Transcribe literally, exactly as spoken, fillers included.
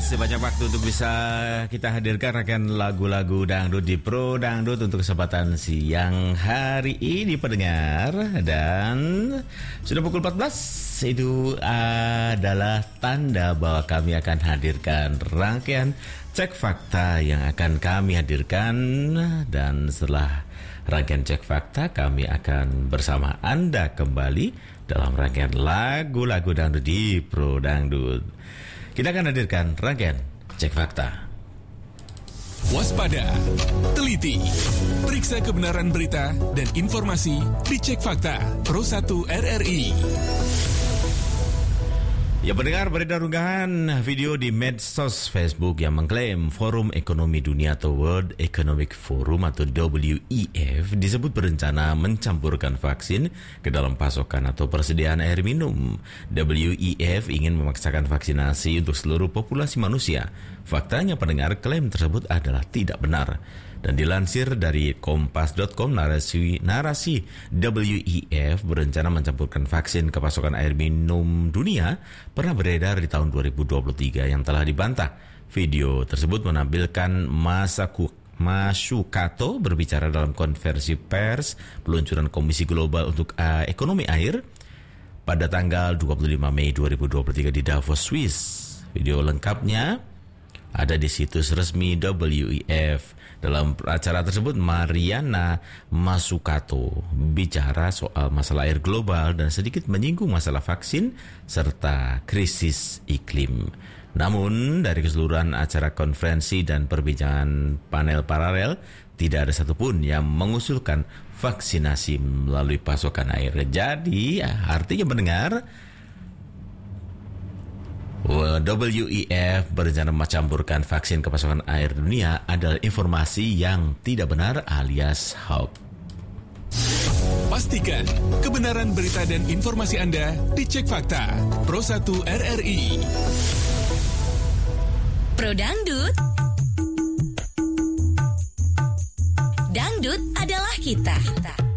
Masih banyak waktu untuk bisa kita hadirkan rangkaian lagu-lagu dangdut di Pro Dangdut untuk kesempatan siang hari ini pendengar. Dan sudah pukul empat belas, itu adalah tanda bahwa kami akan hadirkan rangkaian Cek Fakta yang akan kami hadirkan. Dan setelah rangkaian Cek Fakta, kami akan bersama Anda kembali dalam rangkaian lagu-lagu dangdut di Pro Dangdut. Kita akan hadirkan rangkaian Cek Fakta. Waspada, teliti, periksa kebenaran berita dan informasi di Cek Fakta Pro satu R R I. Ya, pendengar, beredar unggahan video di medsos Facebook yang mengklaim Forum Ekonomi Dunia atau World Economic Forum atau W E F disebut berencana mencampurkan vaksin ke dalam pasokan atau persediaan air minum. W E F ingin memaksakan vaksinasi untuk seluruh populasi manusia. Faktanya, pendengar, klaim tersebut adalah tidak benar. Dan dilansir dari kompas dot com, narasi, narasi W E F berencana mencampurkan vaksin ke pasokan air minum dunia pernah beredar di tahun dua ribu dua puluh tiga yang telah dibantah. Video tersebut menampilkan Masaku Masukato berbicara dalam konferensi pers peluncuran Komisi Global untuk uh, Ekonomi Air pada tanggal dua puluh lima Mei dua ribu dua puluh tiga di Davos, Swiss. Video lengkapnya ada di situs resmi W E F. Dalam acara tersebut, Mariana Masukato bicara soal masalah air global dan sedikit menyinggung masalah vaksin serta krisis iklim. Namun, dari keseluruhan acara konferensi dan perbincangan panel paralel, tidak ada satupun yang mengusulkan vaksinasi melalui pasokan air. Jadi, artinya mendengar, W E F berencana mencampurkan vaksin ke pasokan air dunia adalah informasi yang tidak benar alias hoax. Pastikan kebenaran berita dan informasi Anda di Cek Fakta Pro satu R R I. Pro Dangdut. Dangdut adalah kita.